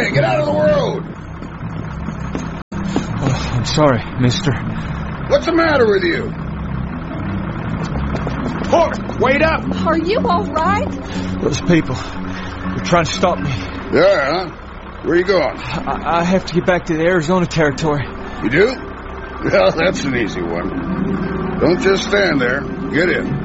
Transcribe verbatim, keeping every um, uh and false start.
Hey, get out of the road! Oh, I'm sorry, mister. What's the matter with you? Port, wait up! Are you all right? Those people, they're trying to stop me. Yeah, huh? Where are you going? I, I have to get back to the Arizona territory. You do? Well, that's an easy one. Don't just stand there. Get in.